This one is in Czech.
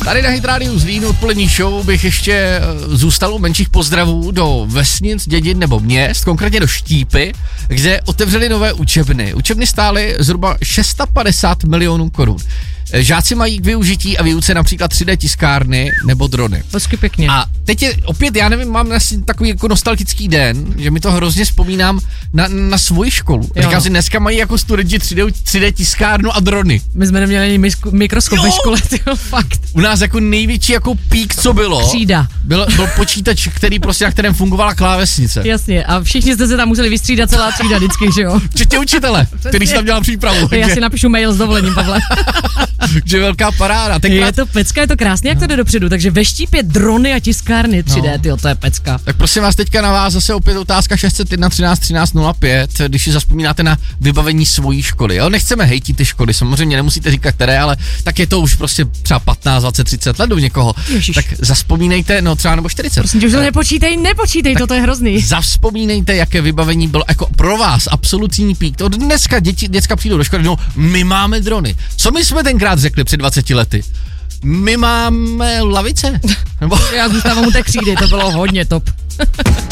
Tady na Hit Radio z Línu odpolední show bych ještě zůstal u menších pozdravů do vesnic, dědin nebo měst, konkrétně do Štípy, kde otevřeli nové učebny. Učebny stály zhruba 650 milionů korun. Žáci mají k využití a výuce například 3D tiskárny nebo drony. Hezky pěkně. A teď je opět, já nevím, mám asi takový jako nostalgický den, že mi to hrozně vzpomínám na svoji školu. Říkám si, dneska mají jako studenti 3D tiskárnu a drony. My jsme neměli ani mikroskop ve škole, tyjo, fakt. U nás jako největší jako pík, co bylo. Třída. Byl počítač, který prostě, na kterém fungovala klávesnice. Jasně, a všichni jste se tam museli vystřídat, celá třída vždycky, že jo? Včetně učitele, který si tam dělal přípravu. Já si napíšu mail s dovolením, Pavle. Že velká paráda. Tenkrát... Je to pecka, je to krásně, jak to jde dopředu. Takže ve Štípě drony a tiskárny 3D, tyjo, to je pecka. Tak prosím vás, teďka na vás zase opět otázka 601 13 13 05, když si zazpomínáte na vybavení svojí školy. Jo? Nechceme hejtit ty školy, samozřejmě nemusíte říkat které, ale tak je to už prostě třeba 15, 20, 30 let u někoho. Ježiš. Tak zavzpomínejte, no třeba nebo 40. Prosím tě, už to nepočítej, to je hrozný. Zavzpomínejte, jaké vybavení bylo jako pro vás absolutní pík. To dneska děcka přijdou do školy, no my máme drony. Co my jsme tenkrát řekli před 20 lety? My máme lavice. Nebo... Já zůstávám u té křídy, to bylo hodně top.